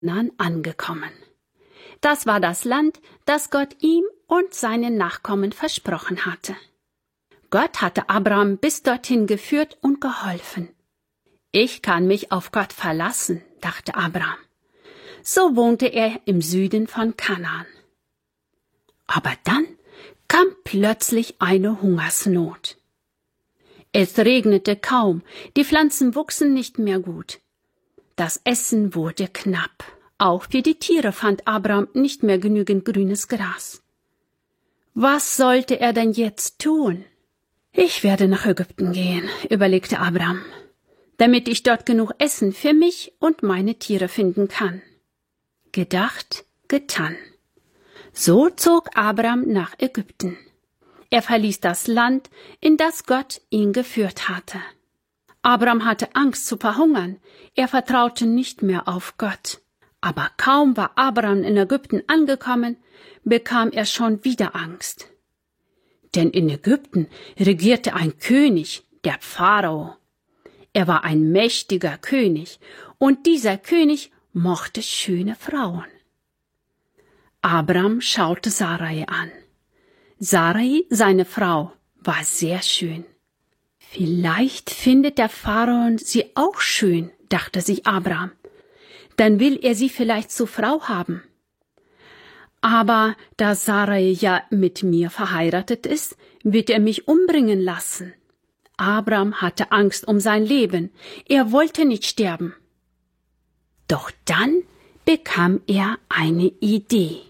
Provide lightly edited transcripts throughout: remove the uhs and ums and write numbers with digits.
Kanaan angekommen. Das war das Land, das Gott ihm und seinen Nachkommen versprochen hatte. Gott hatte Abraham bis dorthin geführt und geholfen. Ich kann mich auf Gott verlassen, dachte Abraham. So wohnte er im Süden von Kanaan. Aber dann kam plötzlich eine Hungersnot. Es regnete kaum, die Pflanzen wuchsen nicht mehr gut. Das Essen wurde knapp. Auch für die Tiere fand Abraham nicht mehr genügend grünes Gras. Was sollte er denn jetzt tun? Ich werde nach Ägypten gehen, überlegte Abraham, damit ich dort genug Essen für mich und meine Tiere finden kann. Gedacht, getan. So zog Abraham nach Ägypten. Er verließ das Land, in das Gott ihn geführt hatte. Abraham hatte Angst zu verhungern. Er vertraute nicht mehr auf Gott. Aber kaum war Abraham in Ägypten angekommen, bekam er schon wieder Angst. Denn in Ägypten regierte ein König, der Pharao. Er war ein mächtiger König, und dieser König mochte schöne Frauen. Abraham schaute Sarai an. Sarai, seine Frau, war sehr schön. Vielleicht findet der Pharao sie auch schön, dachte sich Abraham. Dann will er sie vielleicht zur Frau haben. Aber da Sarai ja mit mir verheiratet ist, wird er mich umbringen lassen. Abraham hatte Angst um sein Leben. Er wollte nicht sterben. Doch dann bekam er eine Idee.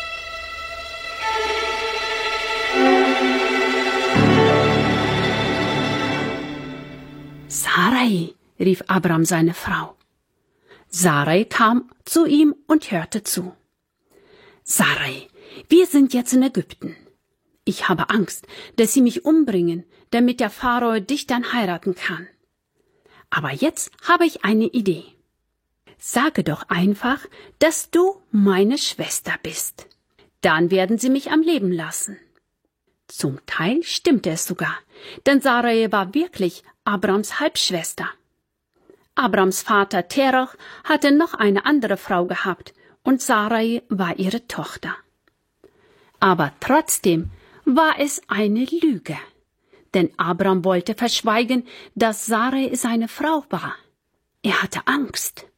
Sarai, rief Abraham seine Frau. Sarai kam zu ihm und hörte zu. Sarai, wir sind jetzt in Ägypten. Ich habe Angst, dass sie mich umbringen, damit der Pharao dich dann heiraten kann. Aber jetzt habe ich eine Idee. Sage doch einfach, dass du meine Schwester bist. Dann werden sie mich am Leben lassen. Zum Teil stimmte es sogar, denn Sarai war wirklich Abrahams Halbschwester. Abrahams Vater Terach hatte noch eine andere Frau gehabt, und Sarai war ihre Tochter. Aber trotzdem war es eine Lüge, denn Abraham wollte verschweigen, dass Sarai seine Frau war. Er hatte Angst.